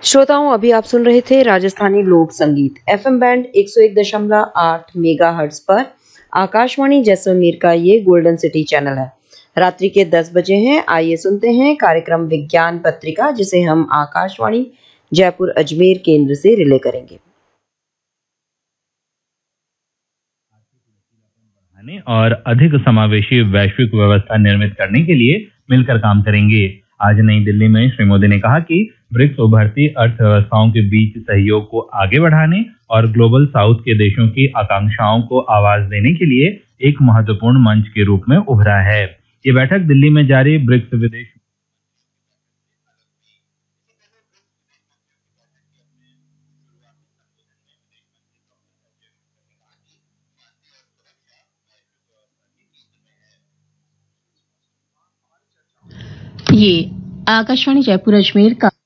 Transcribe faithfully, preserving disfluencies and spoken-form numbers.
श्रोताओं, अभी आप सुन रहे थे राजस्थानी लोक संगीत एफएम बैंड एक सौ एक दशमलव आठ मेगाहर्ट्ज पर आकाशवाणी जैसलमेर का ये गोल्डन सिटी चैनल है। रात्रि के दस बजे हैं। आइए सुनते हैं कार्यक्रम विज्ञान पत्रिका, जिसे हम आकाशवाणी जयपुर अजमेर केंद्र से रिले करेंगे। बढ़ाने और अधिक समावेशी वैश्विक व्यवस्था निर्मित करने के लिए मिलकर काम करेंगे। आज नई दिल्ली में श्री मोदी ने कहा कि ब्रिक्स उभरती अर्थव्यवस्थाओं के बीच सहयोग को आगे बढ़ाने और ग्लोबल साउथ के देशों की आकांक्षाओं को आवाज देने के लिए एक महत्वपूर्ण मंच के रूप में उभरा है। ये बैठक दिल्ली में जारी ब्रिक्स विदेश ये आकाशवाणी जयपुर अजमेर का